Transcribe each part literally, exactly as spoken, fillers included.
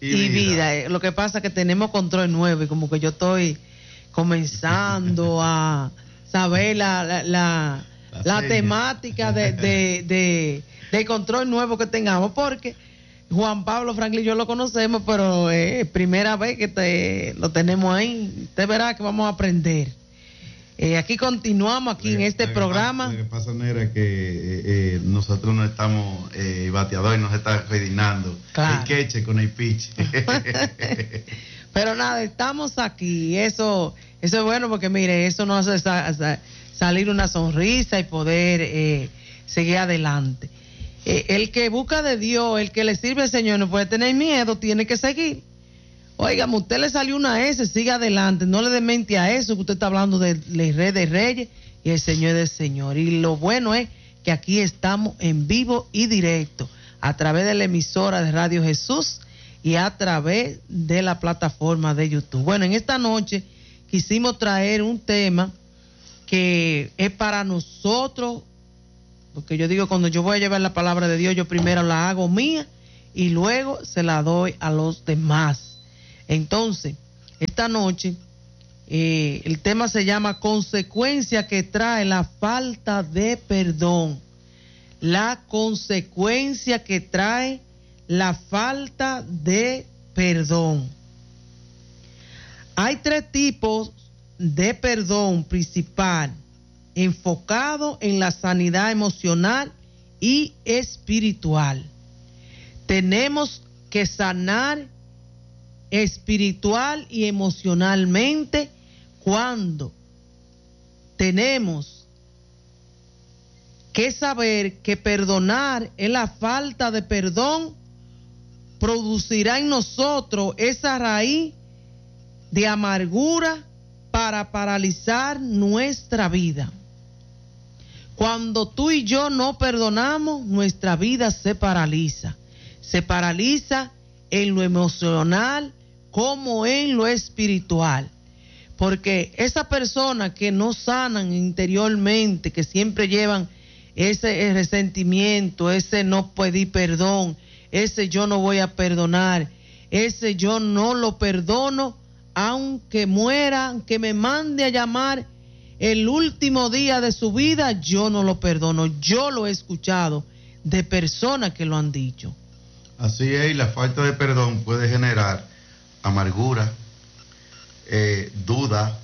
y, y vida. vida. Lo que pasa es que tenemos control nuevo y como que yo estoy comenzando a saber la, la, la, la, la temática de, de, de, de control nuevo que tengamos, porque Juan Pablo Franklin yo lo conocemos, pero es eh, primera vez que te, lo tenemos ahí. Usted verá que vamos a aprender. Eh, aquí continuamos, aquí lo en este lo programa. Lo que pasa, Negra, que eh, eh, nosotros no estamos eh, bateadores, nos está coordinando. Claro. El queche con el pitch. Pero nada, estamos aquí. Eso, eso es bueno porque, mire, eso nos hace sa- sa- salir una sonrisa y poder eh, seguir adelante. Eh, el que busca de Dios, el que le sirve al Señor, no puede tener miedo, tiene que seguir. Óigame, usted le salió una S, siga adelante, no le dé mente a eso, que usted está hablando del Rey de Reyes y el Señor del Señor. Y lo bueno es que aquí estamos en vivo y directo, a través de la emisora de Radio Jesús y a través de la plataforma de YouTube. Bueno, en esta noche quisimos traer un tema que es para nosotros, porque yo digo, cuando yo voy a llevar la palabra de Dios, yo primero la hago mía y luego se la doy a los demás. Entonces, esta noche, eh, el tema se llama consecuencia que trae la falta de perdón. La consecuencia que trae la falta de perdón. Hay tres tipos de perdón principal, enfocado en la sanidad emocional y espiritual. Tenemos que sanar espiritual y emocionalmente cuando tenemos que saber que perdonar es la falta de perdón, producirá en nosotros esa raíz de amargura para paralizar nuestra vida. Cuando tú y yo no perdonamos, nuestra vida se paraliza. Se paraliza en lo emocional como en lo espiritual. Porque esas personas que no sanan interiormente, que siempre llevan ese resentimiento, ese no pedir perdón, ese yo no voy a perdonar, ese yo no lo perdono, aunque muera, aunque me mande a llamar el último día de su vida, yo no lo perdono. Yo lo he escuchado de personas que lo han dicho. Así es, y la falta de perdón puede generar amargura, eh, duda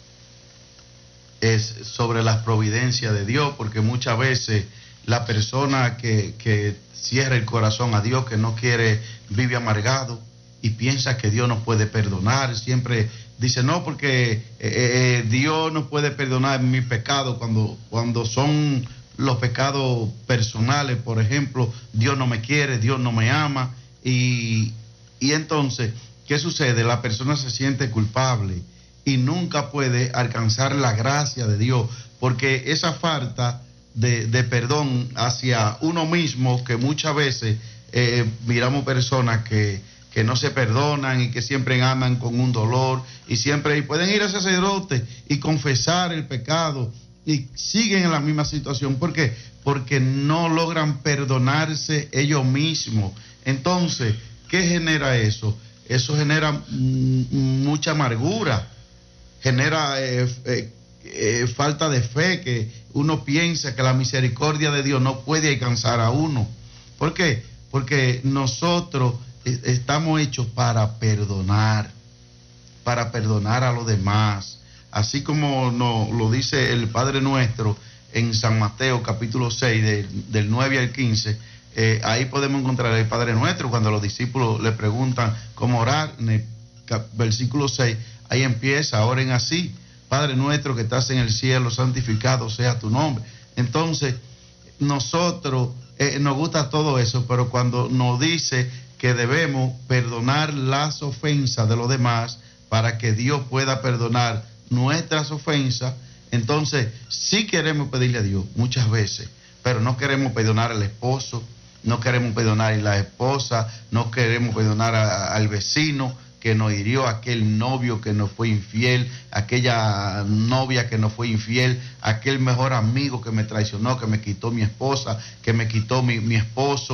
es sobre las providencias de Dios, porque muchas veces la persona que, que cierra el corazón a Dios, que no quiere, vive amargado y piensa que Dios no puede perdonar, siempre dice no, porque eh, eh, Dios no puede perdonar mis pecados cuando, cuando son los pecados personales, por ejemplo, Dios no me quiere, Dios no me ama, y, y entonces, ¿qué sucede? La persona se siente culpable y nunca puede alcanzar la gracia de Dios, porque esa falta de, de perdón hacia uno mismo, que muchas veces eh, miramos personas que, que no se perdonan y que siempre andan con un dolor, y siempre y pueden ir al sacerdote y confesar el pecado, y siguen en la misma situación. ¿Por qué? Porque no logran perdonarse ellos mismos. Entonces, ¿qué genera eso? Eso genera mm, mucha amargura, genera eh, eh, eh, falta de fe, que uno piensa que la misericordia de Dios no puede alcanzar a uno. ¿Por qué? Porque nosotros eh, estamos hechos para perdonar, para perdonar a los demás. Así como nos lo dice el Padre Nuestro en San Mateo capítulo seis, de, del nueve al quince, eh, ahí podemos encontrar el Padre Nuestro cuando los discípulos le preguntan cómo orar. En el cap, versículo seis, ahí empieza: oren así, Padre Nuestro que estás en el cielo, santificado sea tu nombre. Entonces, nosotros eh, nos gusta todo eso, pero cuando nos dice que debemos perdonar las ofensas de los demás para que Dios pueda perdonar nuestras ofensas, entonces sí queremos pedirle a Dios muchas veces, pero no queremos perdonar al esposo, no queremos perdonar a la esposa, no queremos perdonar a, al vecino que nos hirió, aquel novio que nos fue infiel, aquella novia que nos fue infiel, aquel mejor amigo que me traicionó, que me quitó mi esposa, que me quitó mi, mi esposo, que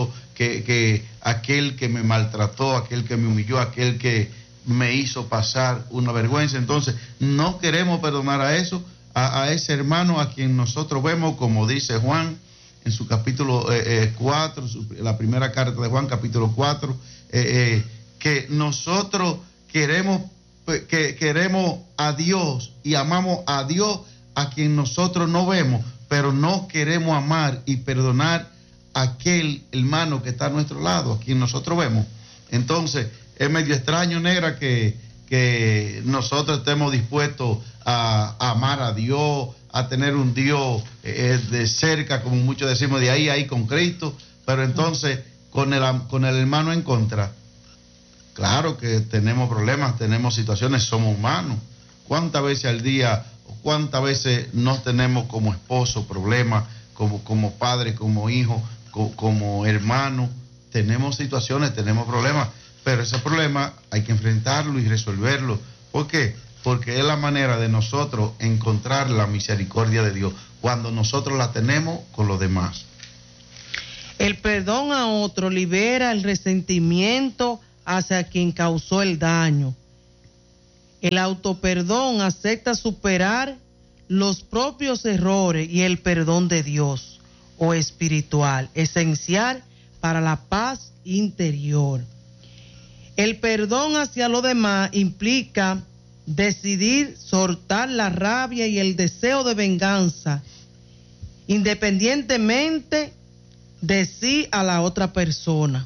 que, que aquel que me maltrató, aquel que me humilló, aquel que me hizo pasar una vergüenza. Entonces, no queremos perdonar a eso, a, a ese hermano a quien nosotros vemos, como dice Juan en su capítulo cuatro, eh, la primera carta de Juan, capítulo cuatro, eh, eh, que nosotros queremos, que queremos a Dios y amamos a Dios a quien nosotros no vemos, pero no queremos amar y perdonar a aquel hermano que está a nuestro lado, a quien nosotros vemos. Entonces, es medio extraño, Negra, que, que nosotros estemos dispuestos a, a amar a Dios, a tener un Dios eh, de cerca, como muchos decimos, de ahí a ahí con Cristo, pero entonces con el, con el hermano en contra. Claro que tenemos problemas, tenemos situaciones, somos humanos. ¿Cuántas veces al día, cuántas veces nos tenemos como esposo problemas, como, como padre, como hijo, como, como hermano? Tenemos situaciones, tenemos problemas, pero ese problema hay que enfrentarlo y resolverlo. ¿Por qué? Porque es la manera de nosotros encontrar la misericordia de Dios, cuando nosotros la tenemos con los demás. El perdón a otro libera el resentimiento hacia quien causó el daño. El autoperdón acepta superar los propios errores y el perdón de Dios o espiritual, esencial para la paz interior. El perdón hacia los demás implica decidir soltar la rabia y el deseo de venganza, independientemente de sí a la otra persona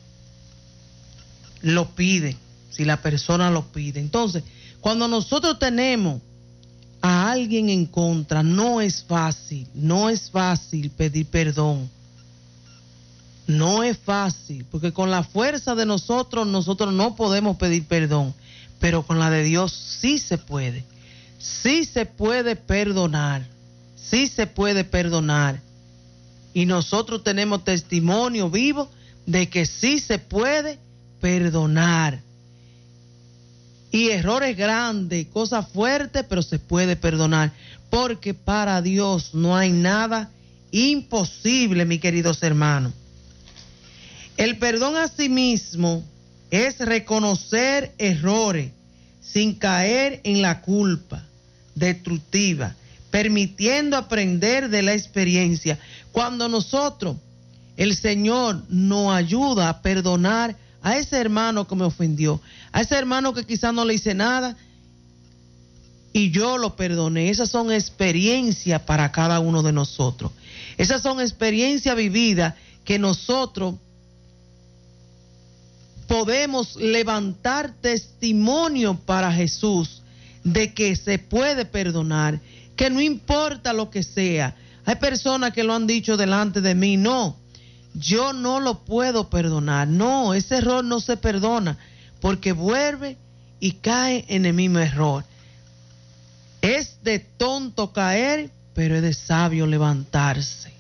lo pide, si la persona lo pide. Entonces, cuando nosotros tenemos a alguien en contra, no es fácil, no es fácil pedir perdón. No es fácil, porque con la fuerza de nosotros, nosotros no podemos pedir perdón, pero con la de Dios sí se puede. Sí se puede perdonar, sí se puede perdonar. Y nosotros tenemos testimonio vivo de que sí se puede perdonar. Y errores grandes, cosas fuertes, pero se puede perdonar, porque para Dios no hay nada imposible, mis queridos hermanos. El perdón a sí mismo es reconocer errores sin caer en la culpa destructiva, permitiendo aprender de la experiencia. Cuando nosotros, el Señor nos ayuda a perdonar a ese hermano que me ofendió, a ese hermano que quizás no le hice nada y yo lo perdoné. Esas son experiencias para cada uno de nosotros. Esas son experiencias vividas que nosotros podemos levantar testimonio para Jesús de que se puede perdonar, que no importa lo que sea. Hay personas que lo han dicho delante de mí, no, yo no lo puedo perdonar. No, ese error no se perdona, porque vuelve y cae en el mismo error. Es de tonto caer, pero es de sabio levantarse.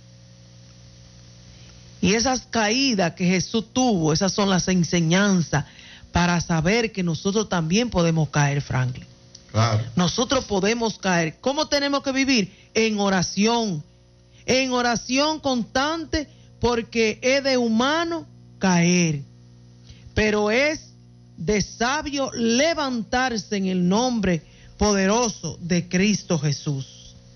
Y esas caídas que Jesús tuvo, esas son las enseñanzas para saber que nosotros también podemos caer, Franklin. Claro. Nosotros podemos caer. ¿Cómo tenemos que vivir? En oración. En oración constante, porque es de humano caer, pero es de sabio levantarse en el nombre poderoso de Cristo Jesús.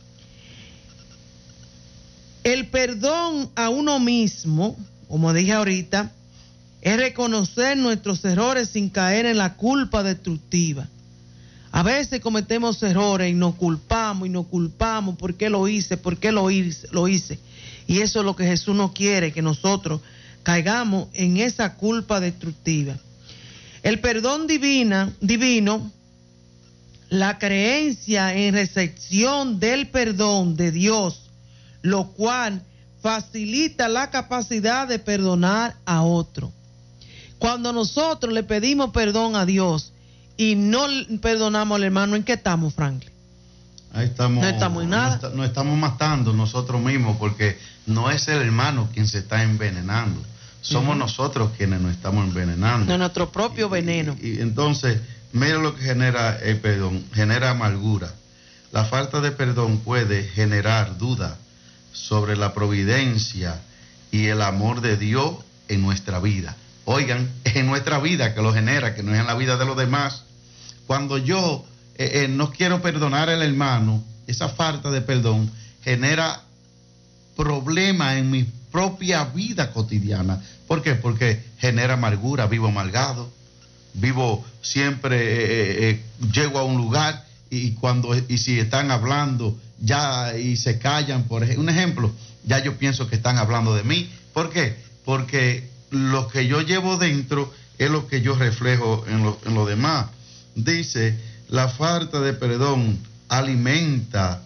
El perdón a uno mismo, como dije ahorita, es reconocer nuestros errores sin caer en la culpa destructiva. A veces cometemos errores y nos culpamos y nos culpamos. ¿Por qué lo hice? ¿Por qué lo hice? Lo hice? Y eso es lo que Jesús no quiere, que nosotros caigamos en esa culpa destructiva. El perdón divina, divino, la creencia en recepción del perdón de Dios, lo cual facilita la capacidad de perdonar a otro. Cuando nosotros le pedimos perdón a Dios y no perdonamos al hermano, ¿en qué estamos, Franklin? Ahí estamos, no estamos en nada. Nos, nos estamos matando nosotros mismos, porque no es el hermano quien se está envenenando, somos uh-huh. nosotros quienes nos estamos envenenando. De nuestro propio y, veneno. Y, y entonces, mira lo que genera el perdón, genera amargura. La falta de perdón puede generar duda sobre la providencia y el amor de Dios en nuestra vida. Oigan, es en nuestra vida que lo genera, que no es en la vida de los demás. Cuando yo eh, eh, no quiero perdonar al hermano, esa falta de perdón genera problemas en mi propia vida cotidiana. ¿Por qué? Porque genera amargura, vivo amargado, vivo siempre, eh, eh, llego a un lugar y cuando y si están hablando ya y se callan, por ejemplo, un ejemplo, ya yo pienso que están hablando de mí. ¿Por qué? Porque lo que yo llevo dentro es lo que yo reflejo en lo, en lo demás. Dice, la falta de perdón alimenta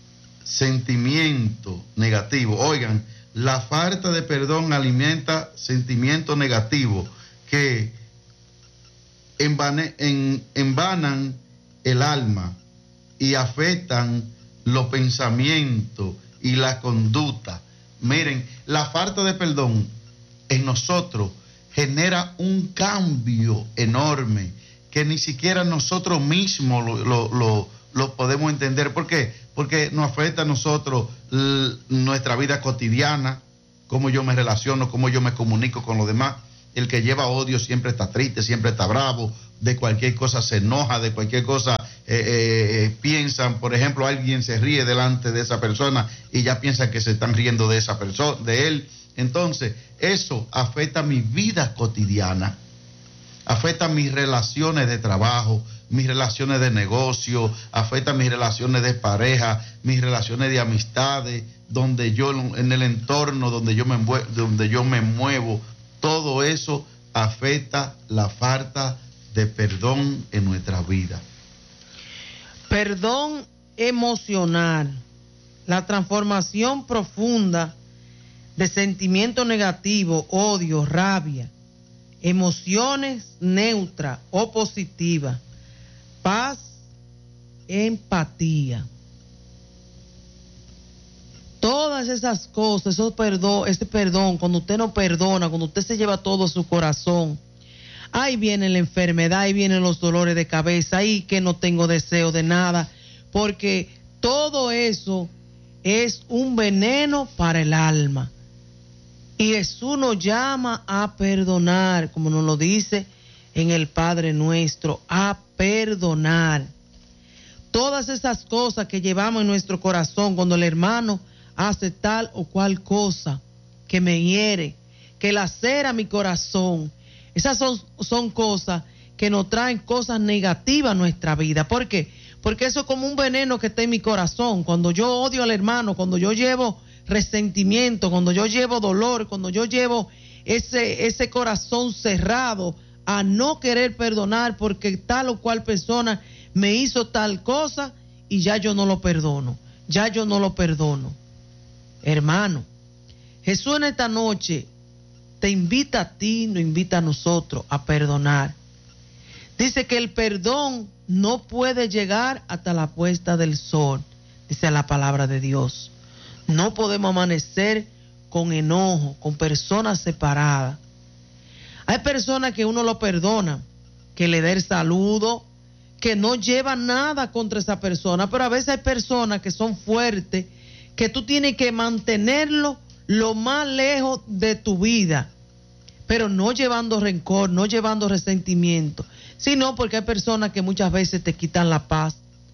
sentimiento negativo. Oigan, la falta de perdón alimenta sentimientos negativos que envane, en, envanan el alma y afectan los pensamientos y la conducta. Miren, la falta de perdón en nosotros genera un cambio enorme que ni siquiera nosotros mismos lo, lo, lo, lo podemos entender. ¿Por qué? Porque nos afecta a nosotros l- nuestra vida cotidiana, cómo yo me relaciono, cómo yo me comunico con los demás. El que lleva odio siempre está triste, siempre está bravo, de cualquier cosa se enoja, de cualquier cosa eh, eh, piensan, por ejemplo, alguien se ríe delante de esa persona y ya piensan que se están riendo de esa persona, de él. Entonces, eso afecta mi vida cotidiana, afecta mis relaciones de trabajo, mis relaciones de negocio, afecta mis relaciones de pareja, mis relaciones de amistades, donde yo, en el entorno donde yo me, donde yo me muevo, todo eso afecta la falta de perdón en nuestra vida. Perdón emocional, la transformación profunda de sentimientos negativos, odio, rabia, emociones neutras o positivas, paz, empatía. Todas esas cosas, esos perdón, ese perdón, cuando usted no perdona, cuando usted se lleva todo a su corazón, ahí viene la enfermedad, ahí vienen los dolores de cabeza, ahí que no tengo deseo de nada, porque todo eso es un veneno para el alma. Y Jesús nos llama a perdonar, como nos lo dice en el Padre Nuestro, a perdonar. Todas esas cosas que llevamos en nuestro corazón, cuando el hermano hace tal o cual cosa que me hiere, que lacera mi corazón, esas son, son cosas que nos traen cosas negativas a nuestra vida. ¿Por qué? Porque eso es como un veneno que está en mi corazón. Cuando yo odio al hermano, cuando yo llevo resentimiento, cuando yo llevo dolor, cuando yo llevo ese, ese corazón cerrado a no querer perdonar porque tal o cual persona me hizo tal cosa y ya yo no lo perdono, ya yo no lo perdono. Hermano, Jesús en esta noche te invita a ti, nos invita a nosotros a perdonar. Dice que el perdón no puede llegar hasta la puesta del sol, dice la palabra de Dios. No podemos amanecer con enojo, con personas separadas. Hay personas que uno lo perdona, que le dé el saludo, que no lleva nada contra esa persona, pero a veces hay personas que son fuertes, que tú tienes que mantenerlo lo más lejos de tu vida, pero no llevando rencor, no llevando resentimiento, sino porque hay personas que muchas veces te quitan la paz,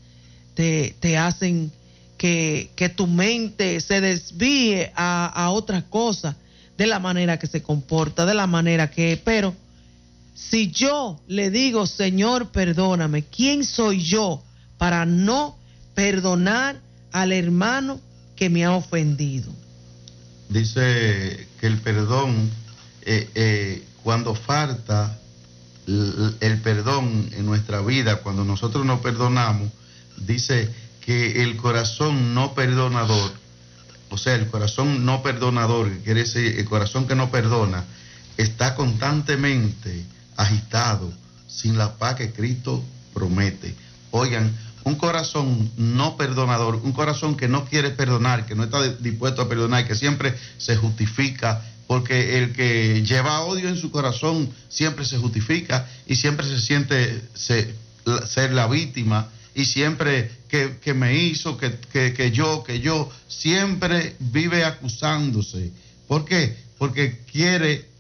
te, te hacen que, que tu mente se desvíe a, a otras cosas, de la manera que se comporta, de la manera que, pero si yo le digo, Señor, perdóname, ¿quién soy yo para no perdonar al hermano que me ha ofendido? Dice que el perdón, eh, eh, cuando falta el, el perdón en nuestra vida, cuando nosotros no perdonamos, dice que el corazón no perdonador, o sea, el corazón no perdonador, que quiere decir el corazón que no perdona, está constantemente agitado, sin la paz que Cristo promete. Oigan, un corazón no perdonador, un corazón que no quiere perdonar, que no está dispuesto a perdonar, que siempre se justifica, porque el que lleva odio en su corazón siempre se justifica y siempre se siente se, ser la víctima, y siempre que, que me hizo, que, que, que yo, que yo, siempre vive acusándose. ¿Por qué? Porque quiere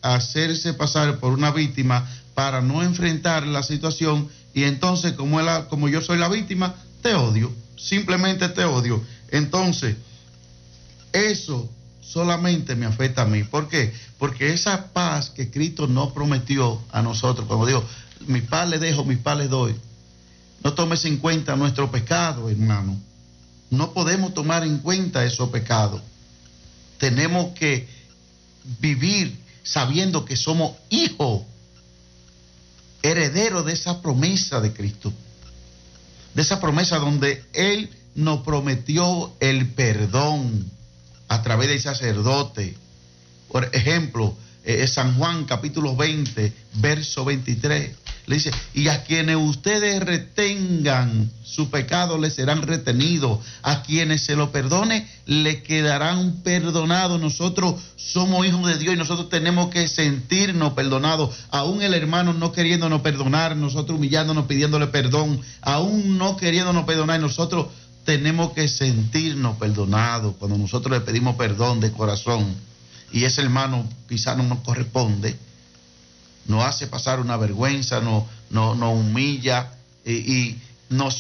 hacerse pasar por una víctima para no enfrentar la situación, y entonces como, él, como yo soy la víctima, te odio, simplemente te odio. Entonces, eso solamente me afecta a mí. ¿Por qué? Porque esa paz que Cristo nos prometió a nosotros, cuando dijo, mi paz le dejo, mi paz le doy. No tomes en cuenta nuestro pecado, hermano. No podemos tomar en cuenta esos pecados. Tenemos que vivir sabiendo que somos hijos, herederos de esa promesa de Cristo. De esa promesa donde Él nos prometió el perdón a través del sacerdote. Por ejemplo, eh, San Juan capítulo veinte, verso veintitrés, le dice, y a quienes ustedes retengan su pecado les serán retenidos, a quienes se lo perdone le quedarán perdonados. Nosotros somos hijos de Dios y nosotros tenemos que sentirnos perdonados, aún el hermano no queriéndonos perdonar, nosotros humillándonos, pidiéndole perdón, aún no queriéndonos perdonar, nosotros tenemos que sentirnos perdonados cuando nosotros le pedimos perdón de corazón y ese hermano quizás no nos corresponde, nos hace pasar una vergüenza, nos no, no humilla y, y nos